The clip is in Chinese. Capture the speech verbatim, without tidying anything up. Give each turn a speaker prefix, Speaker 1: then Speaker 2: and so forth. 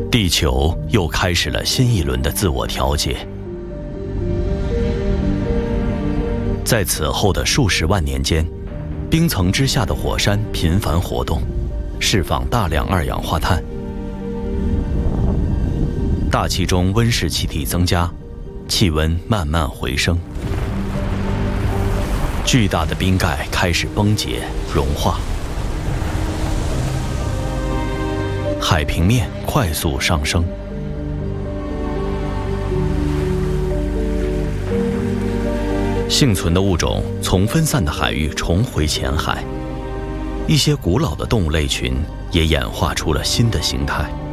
Speaker 1: 地球又开始了新一轮的自我调节。在此后的数十万年间，冰层之下的火山频繁活动，释放大量二氧化碳，大气中温室气体增加，气温慢慢回升，巨大的冰盖开始崩解融化，海平面快速上升。幸存的物种从分散的海域重回浅海，一些古老的动物类群也演化出了新的形态。